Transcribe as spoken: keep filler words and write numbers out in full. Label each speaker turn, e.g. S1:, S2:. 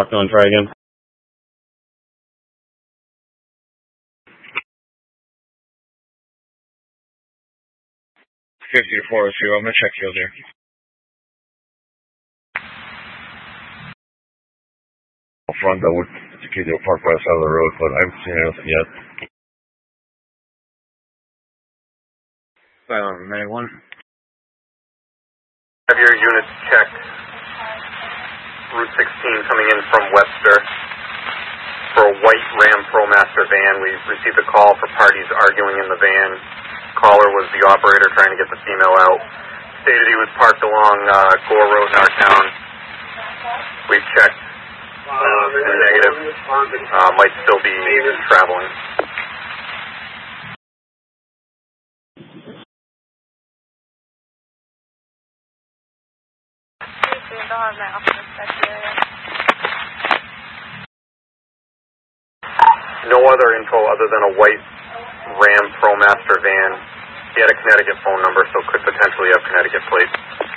S1: On, try again. fifty to four oh two, I'm going to check field here. Front, that would indicate they'll park by the side of the road, but I haven't seen anything yet. Silent, ninety-one.
S2: Have your units checked Route sixteen coming in from Webster for a white Ram ProMaster van. We received a call for parties arguing in the van. Caller was the operator trying to get the female out. Stated he was parked along uh, Gore Road in our town. We've checked. Uh, negative. Uh, might still be traveling. No other info other than a white Ram ProMaster van. He had a Connecticut phone number, so could potentially have Connecticut plates.